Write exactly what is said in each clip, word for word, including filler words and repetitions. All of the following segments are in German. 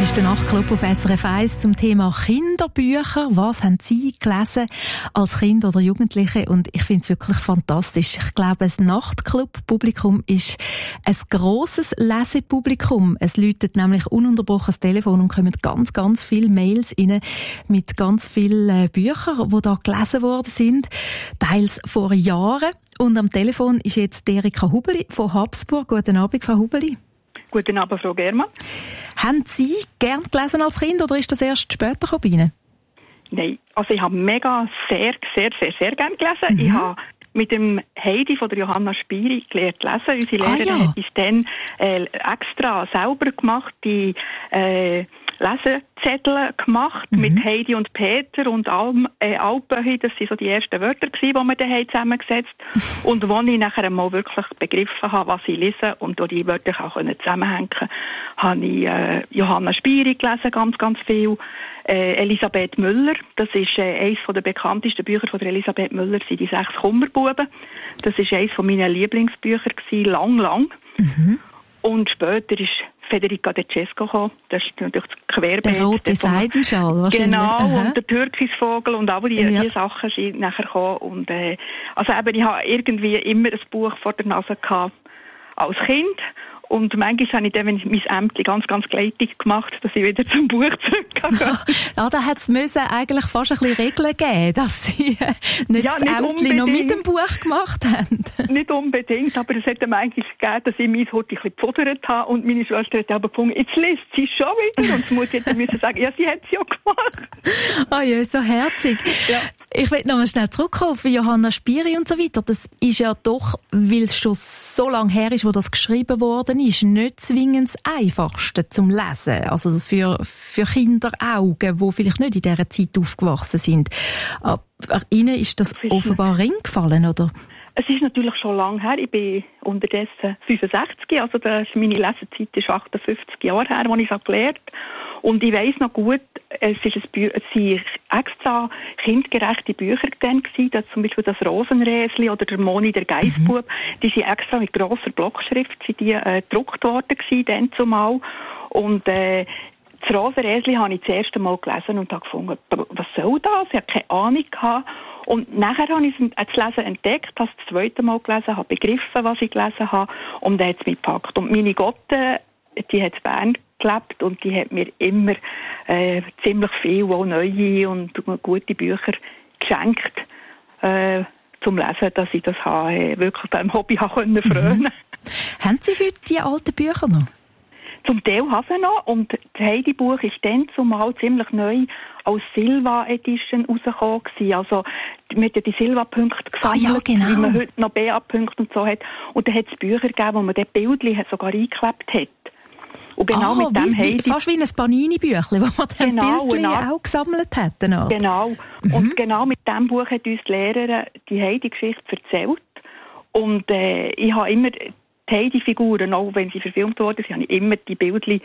ist der Nachtclub auf S R F eins zum Thema Kinderbücher. Was haben Sie gelesen als Kind oder Jugendliche? Und ich finde es wirklich fantastisch. Ich glaube, das Nachtclub-Publikum ist ein grosses Lesepublikum. Es läutet nämlich ununterbrochen das Telefon und kommen ganz, ganz viele Mails rein mit ganz vielen Büchern, die da gelesen worden sind. Teils vor Jahren. Und am Telefon ist jetzt Erika Hubeli von Habsburg. Guten Abend, Frau Hubeli. Guten Abend, Frau Germann. Haben Sie gern gelesen als Kind oder ist das erst später gekommen bei Ihnen? Nein, also ich habe mega sehr, sehr, sehr, sehr gern gelesen. Mhm. Ich habe mit dem Heidi von der Johanna Spiri gelernt lesen. Unsere Lehrerin ah, ja. hat uns dann äh, extra selber gemacht, die äh, Lesezettel gemacht mhm. mit Heidi und Peter und Alm, äh, Alpenhi. Das waren so die ersten Wörter, die wir dann zusammengesetzt haben. Und als ich nachher mal wirklich begriffen habe, was ich lese und auch die Wörter auch zusammenhängen konnte, habe ich äh, Johanna Spiri gelesen, ganz, ganz viel. Äh, Elisabeth Müller, das ist äh, eines der bekanntesten Bücher von der Elisabeth Müller, sind die sechs Kummerbuben. Das war eines meiner Lieblingsbücher gewesen, lang, lang. Mhm. Und später ist Federica De Cesco gekommen. Das ist natürlich das Querbeet. Der rote Seidenschal wahrscheinlich. Genau, Aha. und der Türkisvogel und all die, ja. die Sachen sind nachher gekommen. Und, äh, also eben, ich habe irgendwie immer ein Buch vor der Nase gehabt als Kind. Und manchmal habe ich dann, wenn ich mein Ämtchen ganz, ganz gleitig gemacht, dass ich wieder zum Buch zurückgehe. Ja, da hat es eigentlich fast ein bisschen Regeln geben, dass Sie nicht ja, das nicht Ämtchen noch mit dem Buch gemacht haben. Nicht unbedingt, aber es hat mir eigentlich gegeben, dass ich mein Hut ein bisschen gepudert habe und meine Schwester hat aber gefunden, jetzt liest sie schon wieder. Und die Mutter hat dann müssen sagen, ja, sie hat es ja gemacht. Oh ja, so herzig. Ja. Ich will noch mal schnell zurückkommen auf Johanna Spiri und so weiter. Das ist ja doch, weil es schon so lange her ist, wo das geschrieben worden ist, nicht zwingend das Einfachste zum Lesen. Also für, für Kinderaugen, die vielleicht nicht in dieser Zeit aufgewachsen sind. Aber Ihnen ist das, das ist offenbar reingefallen, oder? Es ist natürlich schon lange her. Ich bin unterdessen fünfundsechzig, also das, meine Lesezeit ist achtundfünfzig Jahre her, als ich es gelernt habe. Und ich weiss noch gut, es ist ein Bü- es sind extra kindgerechte Bücher dann gewesen, das zum Beispiel das Rosenräsli oder der Moni, der Geissbub, mhm. die sind extra mit grosser Blockschrift sind die, äh, gedruckt worden gewesen, dann zumal. Und, äh, das Rosenräsli habe ich das erste Mal gelesen und habe gefunden, was soll das? Ich hatte keine Ahnung gehabt. Und nachher habe ich das Lesen entdeckt, habe es das zweite Mal gelesen, habe begriffen, was ich gelesen habe und dann hat es mich gepackt. Und meine Gotte, die hat in Bern gelebt und die hat mir immer äh, ziemlich viel, auch neue und gute Bücher geschenkt äh, zum Lesen, dass ich das habe, äh, wirklich beim Hobby habe können frönen. Mhm. Haben Sie heute die alten Bücher noch? Zum Teil habe ich noch und das Heidi-Buch ist dann zumal ziemlich neu als Silva-Edition rausgekommen gewesen. Also, wir haben die Silva-Punkte gesammelt, ah, ja, genau. wie man heute noch B A-Punkte und so hat. Und dann hat es Bücher gegeben, wo man das Bildchen sogar eingeklebt hat. Und genau ah, mit dem wie, Heidi... Fast wie ein Panini-Büchlein, wo man dann genau, Bildchen genau. auch gesammelt hat. Noch. Genau. Mhm. Und genau mit diesem Buch hat uns die Lehrerin die Heidi-Geschichte erzählt. Und äh, ich habe immer... Die Heidi-Figuren, auch wenn sie verfilmt wurden, habe ich immer die Bildchen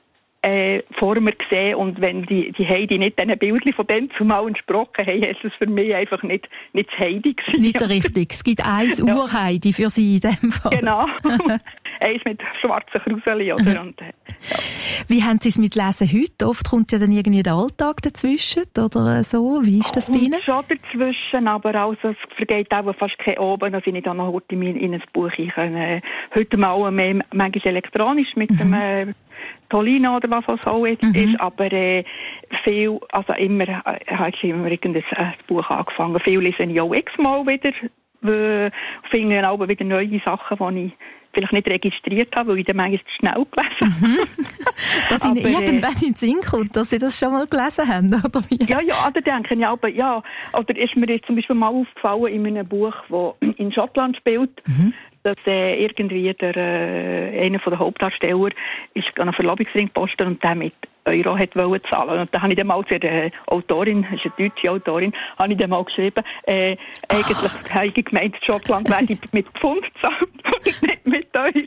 äh, vor mir gesehen. Und wenn die, die Heidi nicht diesen Bildchen von dem zumal entsprochen haben, ist es für mich einfach nicht, nicht das Heidi gewesen. Nicht richtig. Es gibt eins ja. Ur-Heidi für Sie in dem Fall. Genau. Eins mit schwarzen Kruseli, oder? Und, äh, ja. Wie haben Sie es mit Lesen heute? Oft kommt ja dann irgendwie der Alltag dazwischen, oder so. Wie ist das bei Ihnen? Schon dazwischen, aber also, es vergeht auch fast kein Oben, dass ich nicht auch noch heute in, in ein Buch kann. Äh, heute mal mehr, manchmal elektronisch mit mhm. dem äh, Tolino oder was es auch ist, mhm. aber äh, viel, also immer, äh, habe ich immer irgendein äh, Buch angefangen. Viel lese ich auch x-mal wieder, äh, finde auch wieder neue Sachen, die ich vielleicht nicht registriert habe, weil ich dann manchmal zu schnell gelesen habe. Mhm. Dass Ihnen irgendwann in den Sinn kommt, dass Sie das schon mal gelesen haben, oder wie? Ja, ja, da denke ich aber, ja. Oder ist mir jetzt zum Beispiel mal aufgefallen in einem Buch, das in Schottland spielt, mhm. dass äh, irgendwie der, äh, einer der Hauptdarsteller ist an einen Verlobungsring gepostet und der mit Euro hat wollen zahlen. Und da habe ich dann mal zu der Autorin, das ist eine deutsche Autorin, habe ich dann mal geschrieben, äh, eigentlich habe ich gemeint, Schottland werde mit Pfund gezahlt und nicht mit Euro.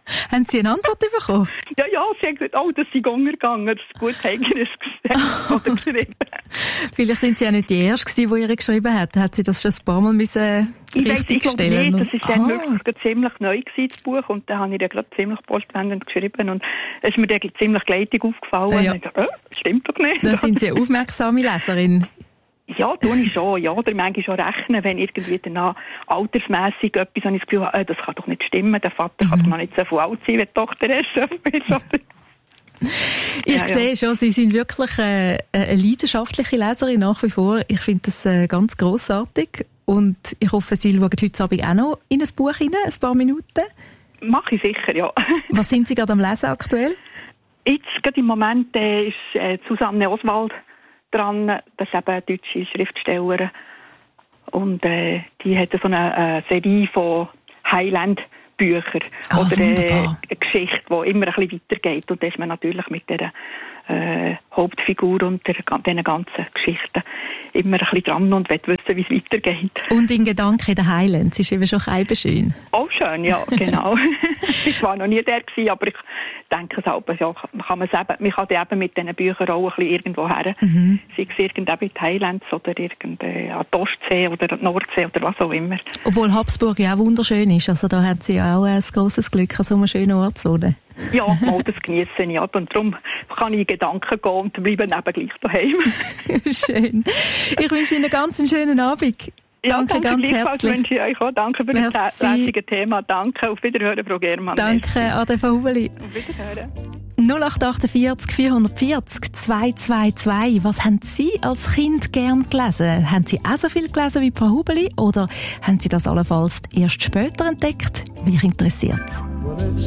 Haben Sie eine Antwort bekommen? Ja, ja, sie haben gesagt, oh, das ist untergegangen, das ist gut eigenes oder geschrieben. Vielleicht sind Sie ja nicht die Erste, die ihr geschrieben hat. Hat sie das schon ein paar Mal müssen richtig ich stellen? Nicht. Das war dann ah. wirklich ziemlich neu gewesen, das Buch, und da habe ich dann gerade ziemlich postwendend geschrieben und es ist mir dann ziemlich gleitig aufgefallen. Ja. Und ich dachte, oh, stimmt doch nicht. Dann sind Sie eine aufmerksame Leserin. Ja, tue ich schon, ja. Oder manchmal schon rechnen, wenn irgendwie danach altersmässig etwas, habe ich das Gefühl, äh, das kann doch nicht stimmen, der Vater mhm. kann doch noch nicht so viel alt sein, wie die Tochter erst ist. Ich ja, sehe ja. schon, Sie sind wirklich äh, eine leidenschaftliche Leserin nach wie vor. Ich finde das äh, ganz grossartig und ich hoffe, Sie schauen heute Abend auch noch in ein Buch rein, ein paar Minuten. Mache ich sicher, ja. Was sind Sie gerade am Lesen aktuell? Jetzt, gerade im Moment, äh, ist äh, Susanne Oswald dran. Das ist eben eine deutsche Schriftstellerin. Und äh, die hat so eine äh, Serie von Highland-Büchern. Oh, oder äh, eine Geschichte, die immer ein bisschen weitergeht. Und da ist man natürlich mit der äh, Hauptfigur und der, diesen ganzen Geschichten immer ein bisschen dran und will wissen, wie es weitergeht. Und in Gedanken in den Highlands ist eben schon schön. Oh, schön, ja, genau. Ich war noch nie der gewesen, aber ich denke selber, ja, kann man eben, man kann eben mit diesen Büchern auch ein bisschen irgendwo her. Mhm. Sei es irgendwo in Highlands oder irgendwie an die Ostsee oder an die Nordsee oder was auch immer. Obwohl Habsburg ja auch wunderschön ist, also da hat sie ja auch ein grosses Glück, an so einem schönen Ort zu wohnen. Ja, mal das genieße ich ab und darum kann ich in Gedanken gehen und bleiben eben gleich daheim. Schön. Ich wünsche Ihnen ganz einen schönen Abend. Ja, danke, danke ganz herzlich. Wünsche ich euch auch. Danke für Merci. Das lässige Thema. Danke. Auf Wiederhören, Frau Germann. Danke, Ade Frau Hubeli. Auf Wiederhören. null acht achtundvierzig vierhundertvierzig zweihundertzweiundzwanzig. Was haben Sie als Kind gern gelesen? Haben Sie auch so viel gelesen wie Frau Hubeli oder haben Sie das allenfalls erst später entdeckt? Mich interessiert es.